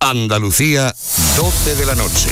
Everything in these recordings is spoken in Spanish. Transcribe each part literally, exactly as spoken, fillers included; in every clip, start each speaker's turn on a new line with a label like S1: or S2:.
S1: Andalucía, doce de la noche.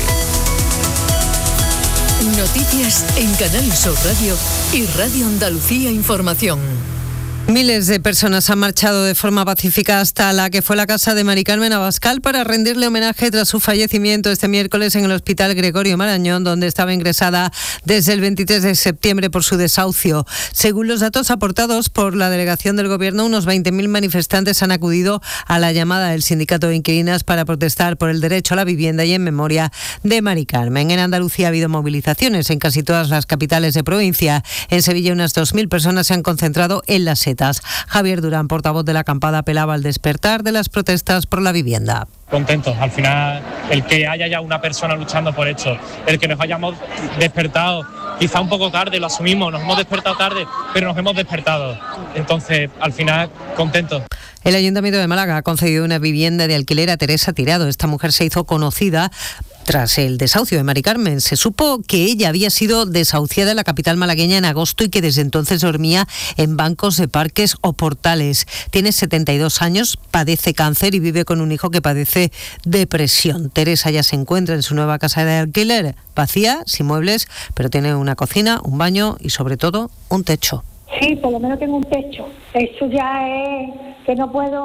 S2: Noticias en Canal Sur Radio y Radio Andalucía Información.
S3: Miles de personas han marchado de forma pacífica hasta la que fue la casa de Mari Carmen Abascal para rendirle homenaje tras su fallecimiento este miércoles en el Hospital Gregorio Marañón, donde estaba ingresada desde el veintitrés de septiembre por su desahucio. Según los datos aportados por la delegación del Gobierno, unos veinte mil manifestantes han acudido a la llamada del Sindicato de Inquilinas para protestar por el derecho a la vivienda y en memoria de Mari Carmen. En Andalucía ha habido movilizaciones en casi todas las capitales de provincia. En Sevilla unas dos mil personas se han concentrado en las setas. Javier Durán, portavoz de la acampada, apelaba al despertar de las protestas por la vivienda.
S4: Contentos, al final el que haya ya una persona luchando por esto, el que nos hayamos despertado, quizá un poco tarde, lo asumimos, nos hemos despertado tarde, pero nos hemos despertado, entonces al final contentos.
S3: El Ayuntamiento de Málaga ha concedido una vivienda de alquiler a Teresa Tirado. Esta mujer se hizo conocida tras el desahucio de Mari Carmen. Se supo que ella había sido desahuciada en la capital malagueña en agosto y que desde entonces dormía en bancos de parques o portales. Tiene setenta y dos años, padece cáncer y vive con un hijo que padece depresión. Teresa ya se encuentra en su nueva casa de alquiler, vacía, sin muebles, pero tiene una cocina, un baño y sobre todo un techo.
S5: Sí, por lo menos tengo un techo. Eso ya es que no puedo.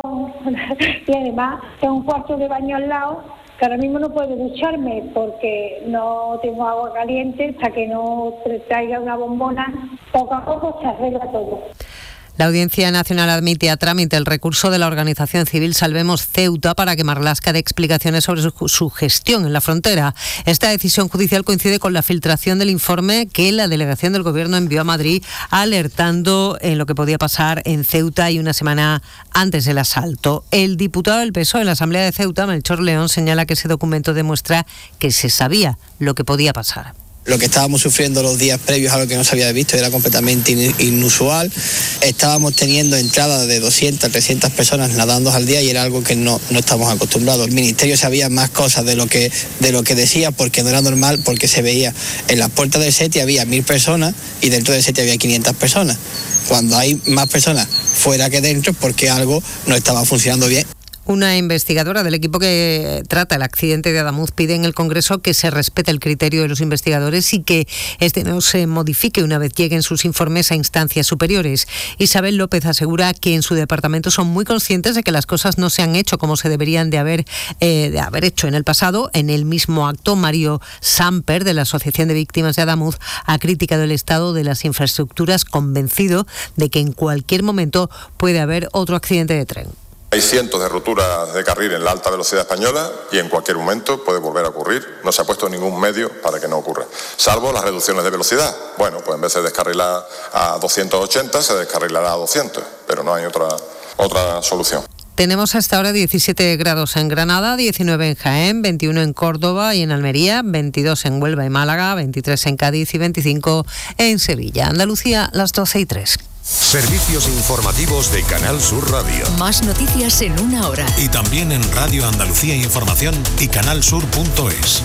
S5: Y además tengo un cuarto de baño al lado, que ahora mismo no puedo ducharme porque no tengo agua caliente. Hasta que no traiga una bombona, poco a poco se arregla todo.
S3: La Audiencia Nacional admite a trámite el recurso de la organización civil Salvemos Ceuta para que Marlaska dé explicaciones sobre su, su gestión en la frontera. Esta decisión judicial coincide con la filtración del informe que la delegación del Gobierno envió a Madrid alertando en lo que podía pasar en Ceuta y una semana antes del asalto. El diputado del P S O E en la Asamblea de Ceuta, Melchor León, señala que ese documento demuestra que se sabía lo que podía pasar.
S6: Lo que estábamos sufriendo los días previos a lo que no se había visto era completamente inusual. Estábamos teniendo entradas de doscientas, trescientas personas nadando al día y era algo que no, no estamos acostumbrados. El Ministerio sabía más cosas de lo que de lo que decía porque no era normal, porque se veía en las puertas del SETI había mil personas y dentro del SETI había quinientas personas. Cuando hay más personas fuera que dentro, porque algo no estaba funcionando bien.
S3: Una investigadora del equipo que trata el accidente de Adamuz pide en el Congreso que se respete el criterio de los investigadores y que este no se modifique una vez lleguen sus informes a instancias superiores. Isabel López asegura que en su departamento son muy conscientes de que las cosas no se han hecho como se deberían de haber, eh, de haber hecho en el pasado. En el mismo acto, Mario Samper, de la Asociación de Víctimas de Adamuz, ha criticado el estado de las infraestructuras, convencido de que en cualquier momento puede haber otro accidente de tren.
S7: Hay cientos de roturas de carril en la alta velocidad española y en cualquier momento puede volver a ocurrir. No se ha puesto ningún medio para que no ocurra, salvo las reducciones de velocidad. Bueno, pues en vez de descarrilar a doscientos ochenta, se descarrilará a doscientos, pero no hay otra, otra solución.
S3: Tenemos hasta ahora diecisiete grados en Granada, diecinueve en Jaén, veintiuno en Córdoba y en Almería, veintidós en Huelva y Málaga, veintitrés en Cádiz y veinticinco en Sevilla. Andalucía, las doce y tres.
S1: Servicios informativos de Canal Sur Radio.
S2: Más noticias en una hora.
S8: Y también en Radio Andalucía Información y canal sur punto es.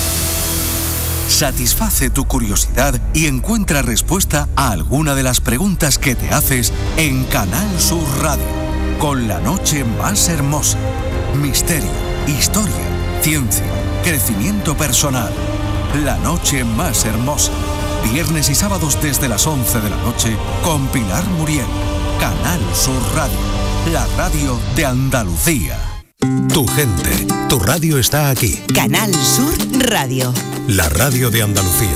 S9: Satisface tu curiosidad y encuentra respuesta a alguna de las preguntas que te haces en Canal Sur Radio. Con la noche más hermosa. Misterio, historia, ciencia, crecimiento personal. La noche más hermosa. Viernes y sábados desde las once de la noche con Pilar Muriel. Canal Sur Radio, la radio de Andalucía.
S8: Tu gente, tu radio está aquí.
S10: Canal Sur Radio.
S8: La radio de Andalucía.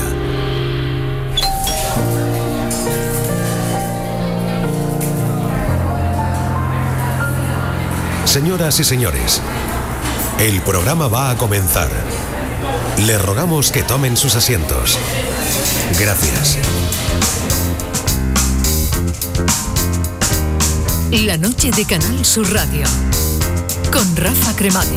S8: Señoras y señores, el programa va a comenzar. Les rogamos que tomen sus asientos. Gracias.
S2: La noche de Canal Sur Radio con Rafa Cremades.